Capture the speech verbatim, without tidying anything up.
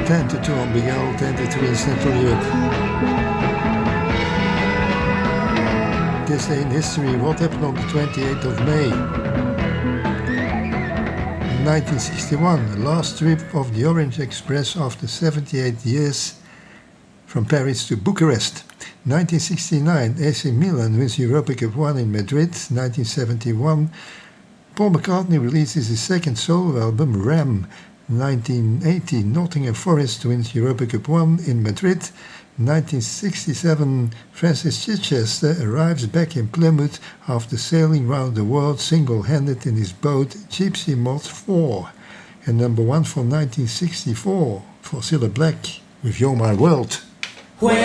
ten to two on Big L, ten to three in Central Europe. This day in history, what happened on the twenty-eighth of May? nineteen sixty-one, the last trip of the Orange Express after seventy-eight years from Paris to Bucharest. nineteen sixty-nine, A C Milan wins Europa Cup one in Madrid. nineteen seventy-one, Paul McCartney releases his second solo album, Ram. nineteen eighty, Nottingham Forest wins Europa Cup one in Madrid. nineteen sixty-seven, Francis Chichester arrives back in Plymouth after sailing round the world single-handed in his boat Gypsy Moth four. And number one for nineteen sixty-four, for Cilla Black with You're My World. When